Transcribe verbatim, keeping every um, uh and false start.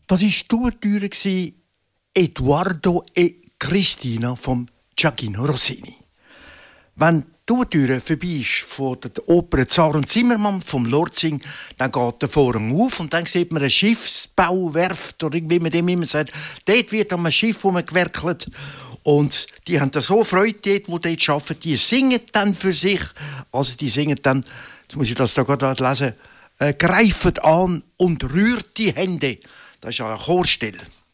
Das war die Ouvertüre Eduardo e Cristina von Gioachino Rossini. Wenn die Ouvertüre vorbei ist von der Oper Zar und Zimmermann vom Lortzing, dann geht der Vorhang auf und dann sieht man eine Schiffsbauwerft oder wie man dem immer sagt. Dort wird an einem Schiff gewerkelt und die haben da so Freude, die dort arbeiten. Die singen dann für sich, also die singen dann, jetzt muss ich das da gerade lesen, äh, greift an und rührt die Hände. Das ist ja eine Chorstelle.